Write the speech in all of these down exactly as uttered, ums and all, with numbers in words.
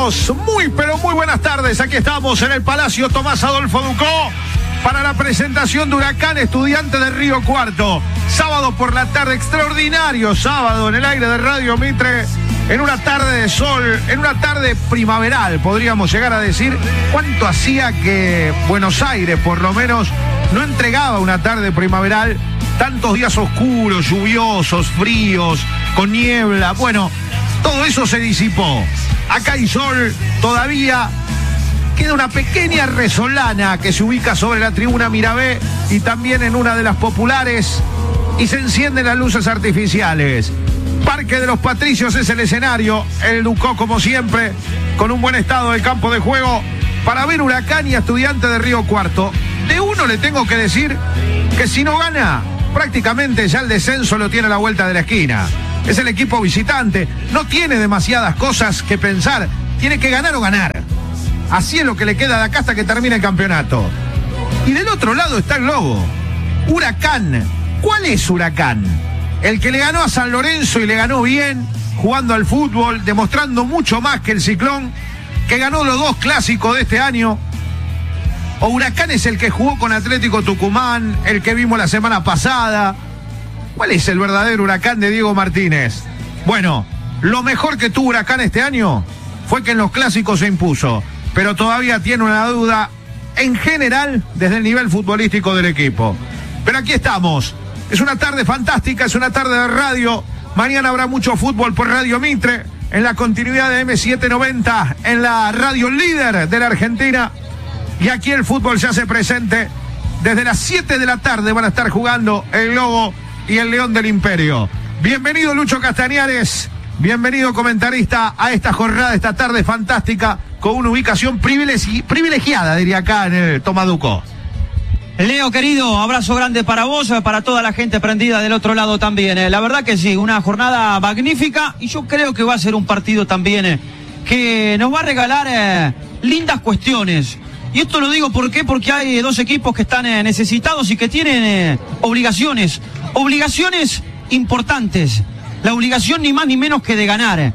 amigos, muy pero muy buenas tardes. Aquí estamos en el Palacio Tomás Adolfo Ducó para la presentación de Huracán Estudiante de Río Cuarto. Sábado por la tarde, extraordinario sábado en el aire de Radio Mitre, en una tarde de sol, en una tarde primaveral, podríamos llegar a decir. ¿Cuánto hacía que Buenos Aires, por lo menos, no entregaba una tarde primaveral? Tantos días oscuros, lluviosos, fríos, con niebla. Bueno, todo eso se disipó. Acá hay sol todavía. Queda una pequeña resolana que se ubica sobre la tribuna Mirabé y también en una de las populares, y se encienden las luces artificiales. Parque de los Patricios es el escenario, el Ducó como siempre, con un buen estado del campo de juego para ver Huracán y Estudiante de Río Cuarto. De uno le tengo que decir que si no gana, prácticamente ya el descenso lo tiene a la vuelta de la esquina. Es el equipo visitante, no tiene demasiadas cosas que pensar, tiene que ganar o ganar. Así es lo que le queda de acá hasta que termine el campeonato. Y del otro lado está el Lobo, Huracán. ¿Cuál es Huracán? El que le ganó a San Lorenzo y le ganó bien, jugando al fútbol, demostrando mucho más que el Ciclón, que ganó los dos clásicos de este año. ¿O Huracán es el que jugó con Atlético Tucumán, el que vimos la semana pasada? ¿Cuál es el verdadero Huracán de Diego Martínez? Bueno, lo mejor que tuvo Huracán este año fue que en los clásicos se impuso, pero todavía tiene una duda en general desde el nivel futbolístico del equipo. Pero aquí estamos. Es una tarde fantástica, es una tarde de radio. Mañana habrá mucho fútbol por Radio Mitre, en la continuidad de eme setecientos noventa, en la radio líder de la Argentina. Y aquí el fútbol se hace presente. Desde las siete de la tarde van a estar jugando el Lobo y el León del Imperio. Bienvenido Lucho Castañares, bienvenido comentarista a esta jornada, esta tarde fantástica, con una ubicación privilegi- privilegiada, diría acá en el Tomaduco. Leo, querido, abrazo grande para vos, para toda la gente prendida del otro lado también. Eh. La verdad que sí, una jornada magnífica, y yo creo que va a ser un partido también eh, que nos va a regalar eh, lindas cuestiones. Y esto lo digo ¿por qué? Porque hay dos equipos que están eh, necesitados y que tienen eh, obligaciones, obligaciones importantes. La obligación ni más ni menos que de ganar.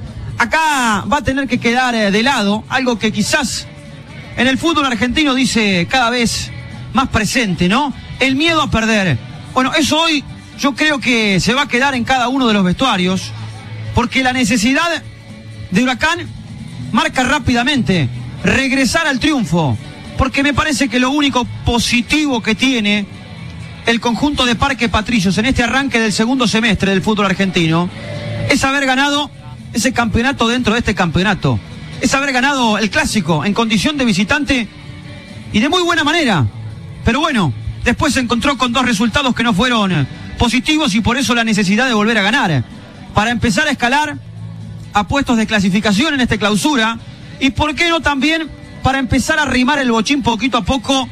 Acá va a tener que quedar eh, de lado algo que quizás en el fútbol argentino dice cada vez más presente, ¿no? El miedo a perder. Bueno, eso hoy yo creo que se va a quedar en cada uno de los vestuarios, porque la necesidad de Huracán marca rápidamente regresar al triunfo, porque me parece que lo único positivo que tiene el conjunto de Parque Patricios en este arranque del segundo semestre del fútbol argentino es haber ganado ese campeonato dentro de este campeonato, es haber ganado el clásico en condición de visitante y de muy buena manera. Pero bueno, después se encontró con dos resultados que no fueron positivos, y por eso la necesidad de volver a ganar, para empezar a escalar a puestos de clasificación en esta clausura, y por qué no también para empezar a arrimar el bochín poquito a poco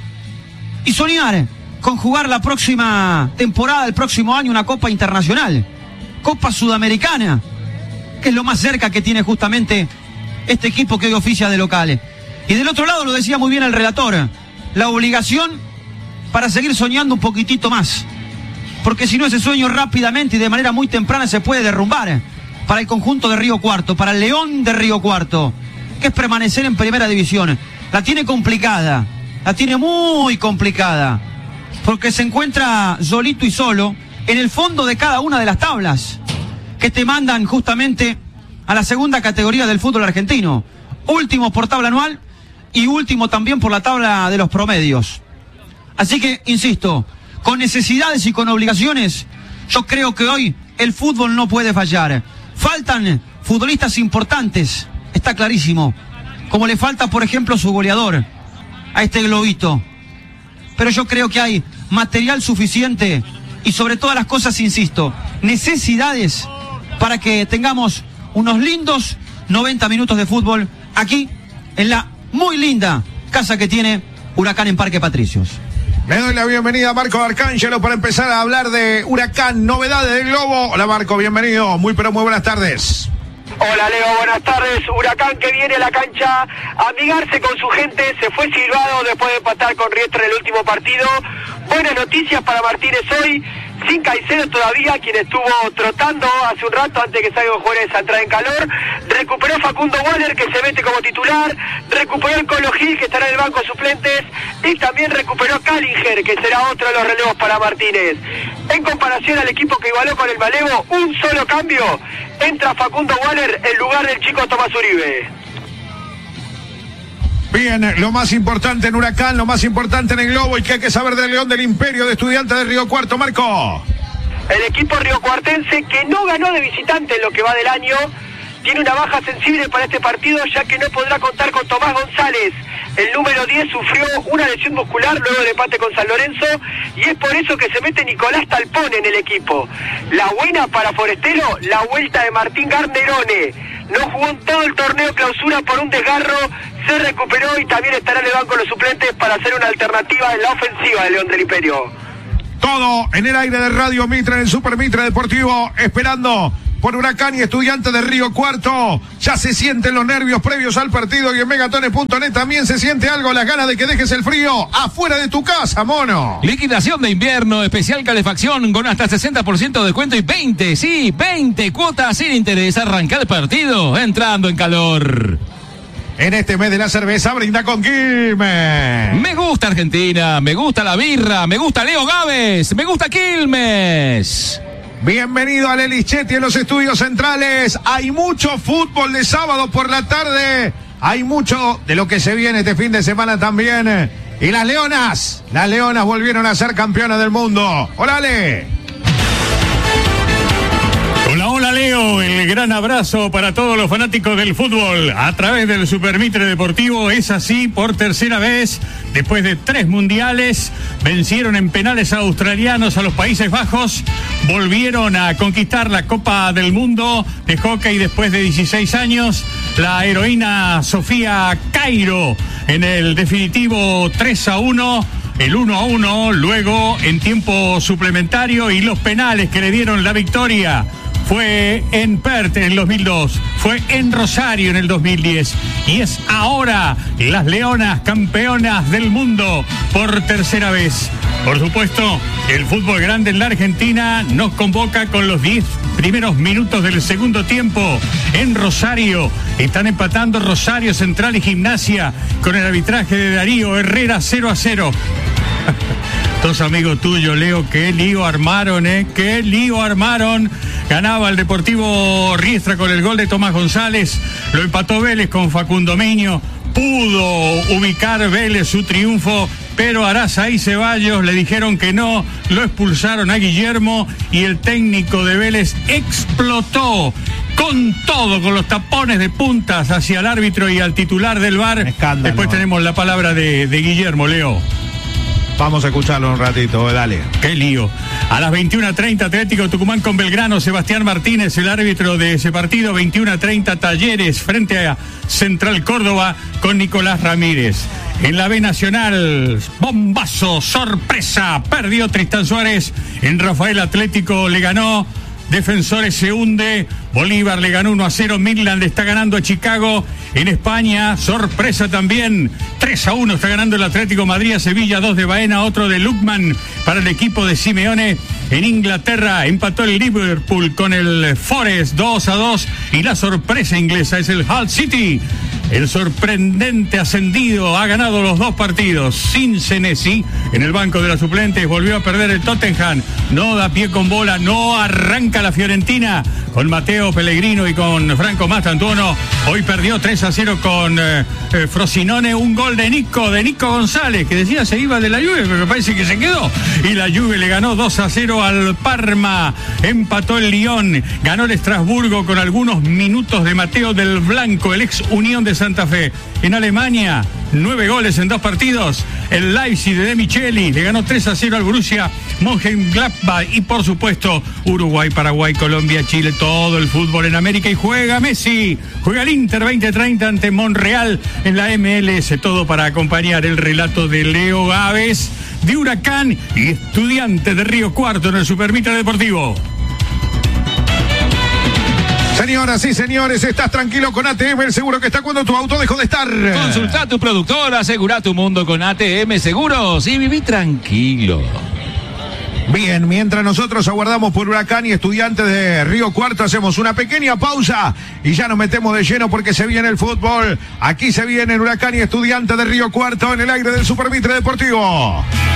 y soñar con jugar la próxima temporada, el próximo año, una Copa Internacional, Copa Sudamericana, que es lo más cerca que tiene justamente este equipo que hoy oficia de locales. Y del otro lado, lo decía muy bien el relator, la obligación para seguir soñando un poquitito más, porque si no, ese sueño rápidamente y de manera muy temprana se puede derrumbar para el conjunto de Río Cuarto, para el León de Río Cuarto, que es permanecer en primera división. La tiene complicada, la tiene muy complicada, porque se encuentra solito y solo en el fondo de cada una de las tablas que te mandan justamente a la segunda categoría del fútbol argentino. Último por tabla anual y último también por la tabla de los promedios. Así que, insisto, con necesidades y con obligaciones, yo creo que hoy el fútbol no puede fallar. Faltan futbolistas importantes, está clarísimo, como le falta, por ejemplo, su goleador a este globito. Pero yo creo que hay material suficiente y, sobre todas las cosas, insisto, necesidades para que tengamos unos lindos noventa minutos de fútbol aquí en la muy linda casa que tiene Huracán en Parque Patricios. Le doy la bienvenida a Marco Arcángelo para empezar a hablar de Huracán, novedades del Globo. Hola Marco, bienvenido, muy pero muy buenas tardes. Hola Leo, buenas tardes. Huracán que viene a la cancha a amigarse con su gente, se fue silbado después de empatar con Riestra en el último partido. Buenas noticias para Martínez hoy, sin Caicedo todavía, quien estuvo trotando hace un rato antes de que salga a jugar esa entrada en calor. Recuperó Facundo Waller, que se mete como titular, recuperó el Colo Gil, que estará en el banco de suplentes, y también recuperó Callinger, que será otro de los relevos para Martínez. En comparación al equipo que igualó con el Malevo, un solo cambio, entra Facundo Waller en lugar del chico Tomás Uribe. Bien, lo más importante en Huracán, lo más importante en el Globo y que hay que saber del León del Imperio de Estudiantes de Río Cuarto, Marco. El equipo riocuartense, que no ganó de visitante en lo que va del año, tiene una baja sensible para este partido, ya que no podrá contar con Tomás González. El número diez sufrió una lesión muscular luego del empate con San Lorenzo, y es por eso que se mete Nicolás Talpón en el equipo. La buena para Forestero, la vuelta de Martín Garnerone. No jugó en todo el torneo clausura por un desgarro, se recuperó y también estará en el banco de los suplentes para hacer una alternativa en la ofensiva de León del Imperio. Todo en el aire de Radio Mitre, en el Super Mitre Deportivo, esperando por Huracán y Estudiantes de Río Cuarto. Ya se sienten los nervios previos al partido y en megatones punto net también se siente algo, las ganas de que dejes el frío afuera de tu casa, mono. Liquidación de invierno, especial calefacción con hasta sesenta por ciento de descuento y veinte, sí, veinte cuotas sin interés. Arranca el partido entrando en calor. En este mes de la cerveza, brinda con Quilmes. Me gusta Argentina, me gusta la birra, me gusta Leo Gávez, me gusta Quilmes. Bienvenido a Lelichetti en los estudios centrales. Hay mucho fútbol de sábado por la tarde. Hay mucho de lo que se viene este fin de semana también. Y las Leonas, las Leonas volvieron a ser campeonas del mundo. ¡Hola, Ale! Hola, hola Leo, el gran abrazo para todos los fanáticos del fútbol a través del Super Mitre Deportivo. Es así, por tercera vez, después de tres mundiales, vencieron en penales australianos a los Países Bajos, volvieron a conquistar la Copa del Mundo de hockey después de dieciséis años. La heroína Sofía Cairo en el definitivo tres a uno. El uno a uno, luego en tiempo suplementario y los penales que le dieron la victoria. Fue en Perth en el dos mil dos, fue en Rosario en el dos mil diez y es ahora las Leonas campeonas del mundo por tercera vez. Por supuesto, el fútbol grande en la Argentina nos convoca con los diez primeros minutos del segundo tiempo en Rosario. Están empatando Rosario Central y Gimnasia con el arbitraje de Darío Herrera cero a cero. Dos amigos tuyos, Leo, qué lío armaron, ¿eh? Qué lío armaron. Ganaba el Deportivo Riestra con el gol de Tomás González. Lo empató Vélez con Facundo Miño. Pudo ubicar Vélez su triunfo, pero Araza y Ceballos le dijeron que no. Lo expulsaron a Guillermo y el técnico de Vélez explotó con todo, con los tapones de puntas hacia el árbitro y al titular del V A R. Escándalo. Después tenemos la palabra de, de Guillermo, Leo. Vamos a escucharlo un ratito, dale. Qué lío. A las veintiuna treinta, Atlético Tucumán con Belgrano, Sebastián Martínez, el árbitro de ese partido. veintiuna treinta, Talleres frente a Central Córdoba con Nicolás Ramírez. En la B Nacional, bombazo, sorpresa, perdió Tristán Suárez. En Rafael Atlético le ganó. Defensores se hunde, Bolívar le ganó uno a cero, Midland está ganando a Chicago. En España, sorpresa también, tres a uno está ganando el Atlético Madrid a Sevilla, dos de Baena, otro de Lukman para el equipo de Simeone. En Inglaterra empató el Liverpool con el Forest dos a dos y la sorpresa inglesa es el Hull City. El sorprendente ascendido ha ganado los dos partidos sin Senesi en el banco de las suplentes. Volvió a perder el Tottenham. No da pie con bola. No arranca la Fiorentina con Mateo Pellegrino y con Franco Mastantuono. Hoy perdió tres a cero con eh, eh, Frosinone. Un gol de Nico, de Nico González, que decía se iba de la Juve, pero parece que se quedó. Y la Juve le ganó dos a cero al Parma. Empató el Lyon. Ganó el Estrasburgo con algunos minutos de Mateo del Blanco, el ex Unión de Santa Fe. En Alemania, nueve goles en dos partidos. El Leipzig de De Micheli le ganó tres a cero al Borussia Mönchengladbach. Y por supuesto, Uruguay, Paraguay, Colombia, Chile, todo el fútbol en América. Y juega Messi, juega el Inter veinte treinta ante Monreal en la M L S. Todo para acompañar el relato de Leo Gávez, de Huracán y Estudiantes de Río Cuarto en el Super Mitre Deportivo. Señoras y señores, estás tranquilo con A T M, el seguro que está cuando tu auto dejó de estar. Consulta a tu productor, asegura tu mundo con A T M Seguros y viví tranquilo. Bien, mientras nosotros aguardamos por Huracán y Estudiantes de Río Cuarto, hacemos una pequeña pausa y ya nos metemos de lleno porque se viene el fútbol. Aquí se viene Huracán y Estudiantes de Río Cuarto en el aire del Super Mitre Deportivo.